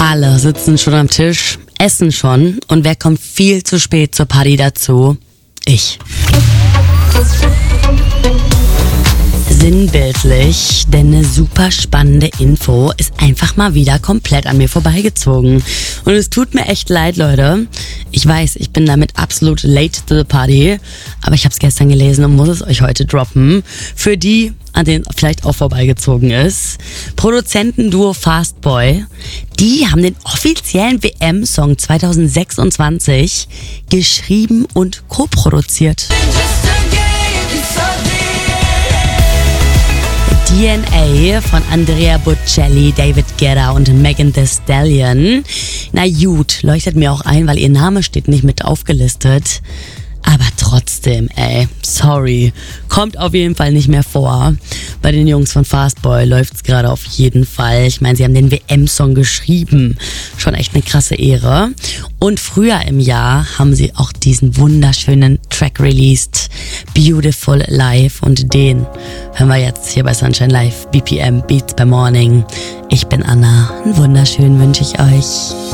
Alle sitzen schon am Tisch, essen schon und wer kommt viel zu spät zur Party dazu? Ich. Sinnbildlich, denn eine super spannende Info ist einfach mal wieder komplett an mir vorbeigezogen. Und es tut mir echt leid, Leute. Ich weiß, ich bin damit absolut late to the party, aber ich habe es gestern gelesen und muss es euch heute droppen. Für die, an denen vielleicht auch vorbeigezogen ist. Produzentenduo Fastboy, die haben den offiziellen WM-Song 2026 geschrieben und co-produziert. DNA von Andrea Bocelli, David Guetta und Megan Thee Stallion. Na gut, leuchtet mir auch ein, weil ihr Name steht nicht mit aufgelistet. Aber trotzdem, sorry, kommt auf jeden Fall nicht mehr vor. Bei den Jungs von Fastboy läuft's gerade auf jeden Fall. Ich meine, sie haben den WM-Song geschrieben. Schon echt eine krasse Ehre. Und früher im Jahr haben sie auch diesen wunderschönen Track released, Beautiful Life. Und den hören wir jetzt hier bei Sunshine Live, BPM, Beats by Morning. Ich bin Anna. Einen wunderschönen wünsche ich euch.